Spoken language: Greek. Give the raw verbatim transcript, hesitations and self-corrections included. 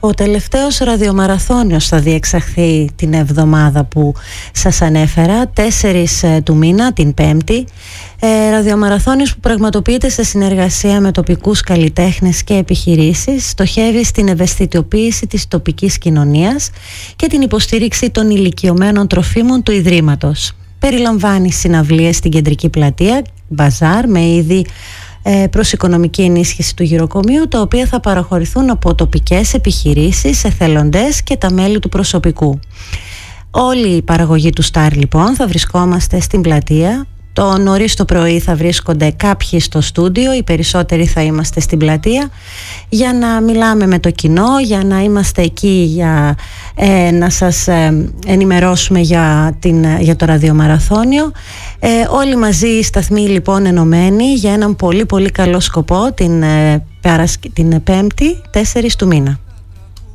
Ο τελευταίος ραδιομαραθώνιος θα διεξαχθεί την εβδομάδα που σας ανέφερα, τέσσερις του μήνα, την Πέμπτη. Ε, ραδιομαραθώνιος που πραγματοποιείται σε συνεργασία με τοπικούς καλλιτέχνες και επιχειρήσεις, στοχεύει στην ευαισθητοποίηση της τοπικής κοινωνίας και την υποστήριξη των ηλικιωμένων τροφίμων του Ιδρύματος. Περιλαμβάνει συναυλίες στην κεντρική πλατεία, μπαζάρ με είδη προς οικονομική ενίσχυση του γυροκομείου, τα οποία θα παραχωρηθούν από τοπικές επιχειρήσεις, εθελοντές και τα μέλη του προσωπικού. Όλοι οι παραγωγοί του Star λοιπόν θα βρισκόμαστε στην πλατεία. Το νωρίς το πρωί θα βρίσκονται κάποιοι στο στούντιο, οι περισσότεροι θα είμαστε στην πλατεία για να μιλάμε με το κοινό, για να είμαστε εκεί για ε, να σας ε, ενημερώσουμε για, την, για το ραδιομαραθώνιο. Ε, όλοι μαζί οι σταθμοί λοιπόν ενωμένοι για έναν πολύ πολύ καλό σκοπό την, ε, την Πέμπτη, τέσσερις του μήνα.